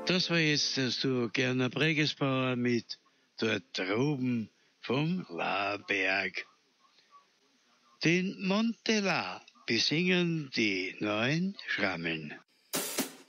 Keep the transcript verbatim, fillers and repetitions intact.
Das war jetzt das Gerner Bregesbauer mit Dort droben vom Laberg. Den Monte La besingen die neuen Schrammeln.